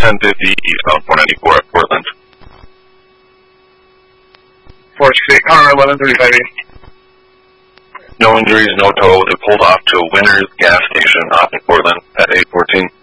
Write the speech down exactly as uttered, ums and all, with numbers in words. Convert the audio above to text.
ten fifty eastbound four ninety-four at Portland. four six, car eleven thirty-five east. No injuries, no tow. It pulled off to a Winners gas station off in Portland at eight fourteen.